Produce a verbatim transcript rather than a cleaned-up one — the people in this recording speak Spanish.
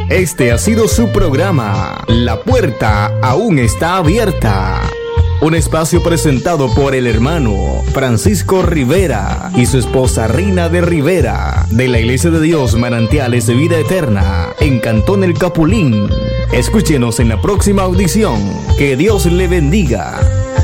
Este ha sido su programa. La puerta aún está abierta. Un espacio presentado por el hermano Francisco Rivera y su esposa Rina de Rivera, de la Iglesia de Dios Manantiales de Vida Eterna, en Cantón El Capulín. Escúchenos en la próxima audición. Que Dios le bendiga.